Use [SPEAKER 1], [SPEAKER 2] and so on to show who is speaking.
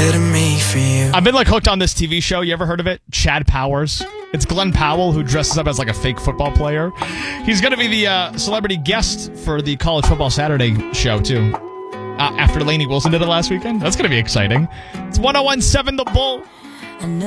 [SPEAKER 1] better me for you.
[SPEAKER 2] I've been hooked on this TV show. You ever heard of it? Chad Powers. It's Glenn Powell who dresses up as a fake football player. He's going to be the celebrity guest for the College Football Saturday show, too. After Lainey Wilson did it last weekend. That's going to be exciting. It's 101.7 The Bull.